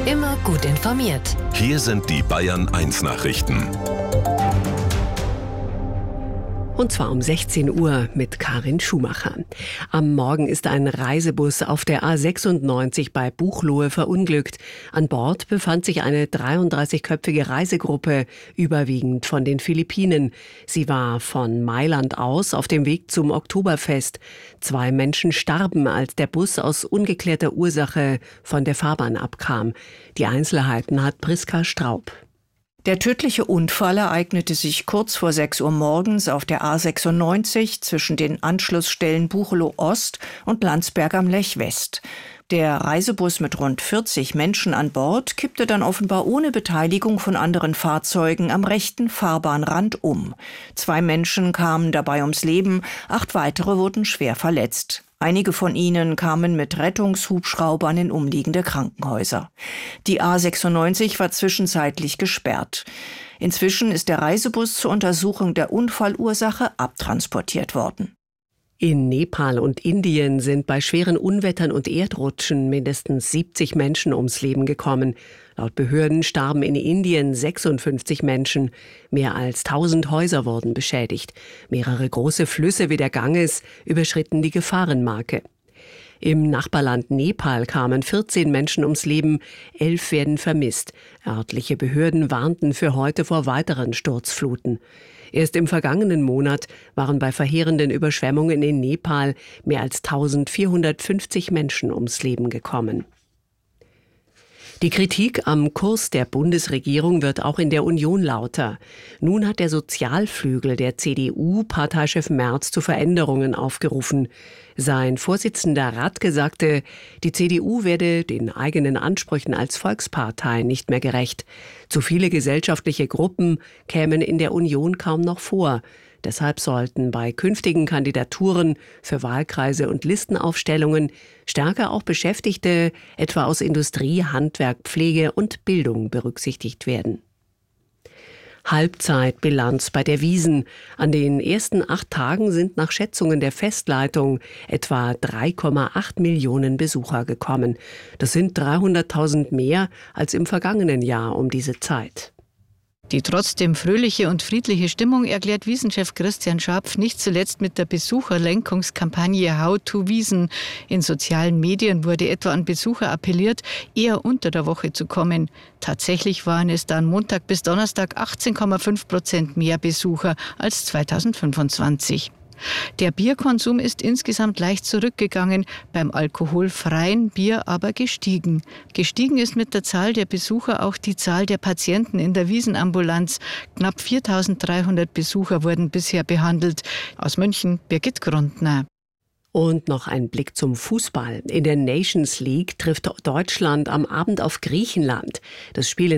Immer gut informiert. Hier sind die Bayern 1 Nachrichten. Und zwar um 16 Uhr mit Karin Schumacher. Am Morgen ist ein Reisebus auf der A96 bei Buchloe verunglückt. An Bord befand sich eine 33-köpfige Reisegruppe, überwiegend von den Philippinen. Sie war von Mailand aus auf dem Weg zum Oktoberfest. 2 Menschen starben, als der Bus aus ungeklärter Ursache von der Fahrbahn abkam. Die Einzelheiten hat Priska Straub. Der tödliche Unfall ereignete sich kurz vor 6 Uhr morgens auf der A96 zwischen den Anschlussstellen Buchloe Ost und Landsberg am Lech West. Der Reisebus mit rund 40 Menschen an Bord kippte dann offenbar ohne Beteiligung von anderen Fahrzeugen am rechten Fahrbahnrand um. 2 Menschen kamen dabei ums Leben, 8 weitere wurden schwer verletzt. Einige von ihnen kamen mit Rettungshubschraubern in umliegende Krankenhäuser. Die A96 war zwischenzeitlich gesperrt. Inzwischen ist der Reisebus zur Untersuchung der Unfallursache abtransportiert worden. In Nepal und Indien sind bei schweren Unwettern und Erdrutschen mindestens 70 Menschen ums Leben gekommen. Laut Behörden starben in Indien 56 Menschen. Mehr als 1000 Häuser wurden beschädigt. Mehrere große Flüsse wie der Ganges überschritten die Gefahrenmarke. Im Nachbarland Nepal kamen 14 Menschen ums Leben, 11 werden vermisst. Örtliche Behörden warnten für heute vor weiteren Sturzfluten. Erst im vergangenen Monat waren bei verheerenden Überschwemmungen in Nepal mehr als 1450 Menschen ums Leben gekommen. Die Kritik am Kurs der Bundesregierung wird auch in der Union lauter. Nun hat der Sozialflügel der CDU Parteichef Merz zu Veränderungen aufgerufen. Sein Vorsitzender Radke sagte, die CDU werde den eigenen Ansprüchen als Volkspartei nicht mehr gerecht. Zu viele gesellschaftliche Gruppen kämen in der Union kaum noch vor. Deshalb sollten bei künftigen Kandidaturen für Wahlkreise und Listenaufstellungen stärker auch Beschäftigte, etwa aus Industrie, Handwerk, Pflege und Bildung berücksichtigt werden. Halbzeitbilanz bei der Wiesn. An den ersten 8 Tagen sind nach Schätzungen der Festleitung etwa 3,8 Millionen Besucher gekommen. Das sind 300.000 mehr als im vergangenen Jahr um diese Zeit. Die trotzdem fröhliche und friedliche Stimmung erklärt Wiesnchef Christian Scharpf nicht zuletzt mit der Besucherlenkungskampagne How to Wiesn. In sozialen Medien wurde etwa an Besucher appelliert, eher unter der Woche zu kommen. Tatsächlich waren es dann Montag bis Donnerstag 18,5% mehr Besucher als 2025. Der Bierkonsum ist insgesamt leicht zurückgegangen, beim alkoholfreien Bier aber gestiegen. Gestiegen ist mit der Zahl der Besucher auch die Zahl der Patienten in der Wiesenambulanz. Knapp 4.300 Besucher wurden bisher behandelt. Aus München Birgit Grundner. Und noch ein Blick zum Fußball. In der Nations League trifft Deutschland am Abend auf Griechenland. Das Spiel